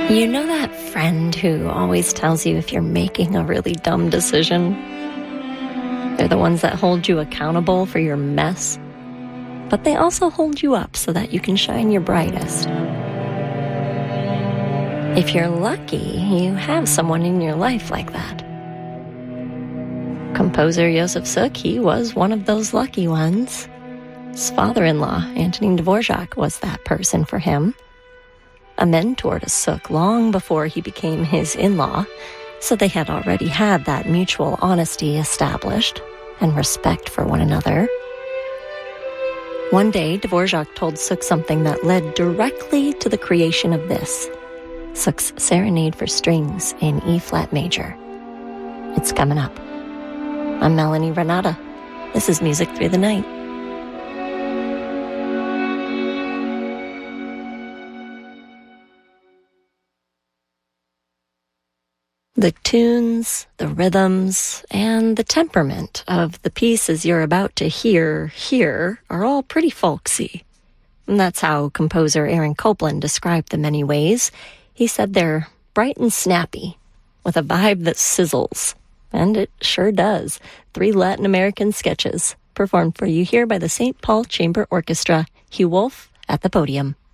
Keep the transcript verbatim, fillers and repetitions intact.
You know that friend who always tells you if you're making a really dumb decision? They're the ones that hold you accountable for your mess, but they also hold you up so that you can shine your brightest. If you're lucky, you have someone in your life like that. Composer Josef Suk, he was one of those lucky ones. His father-in-law, Antonin Dvorak, was that person for him. A mentor to Suk long before he became his in-law, so they had already had that mutual honesty established and respect for one another. One day, Dvorak told Suk something that led directly to the creation of this, Suk's Serenade for Strings in E-flat major. It's coming up. I'm Melanie Renata. This is Music Through the Night. The tunes, the rhythms, and the temperament of the pieces you're about to hear here are all pretty folksy. And that's how composer Aaron Copland described them many ways. He said they're bright and snappy, with a vibe that sizzles. And it sure does. Three Latin American sketches, performed for you here by the Saint Paul Chamber Orchestra. Hugh Wolf at the podium.